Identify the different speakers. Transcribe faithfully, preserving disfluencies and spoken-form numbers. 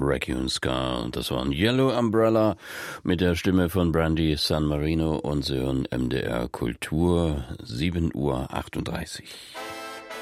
Speaker 1: Raccoon Scar. Das waren Yellow Umbrella mit der Stimme von Brandy San Marino und Sie hören M D R Kultur, sieben Uhr achtunddreißig.